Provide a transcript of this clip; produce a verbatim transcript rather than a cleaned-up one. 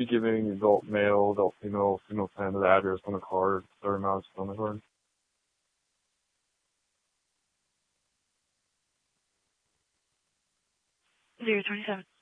be giving adult male, adult female, female ten, the address on the card, third mouse on the card. Zero twenty-seven.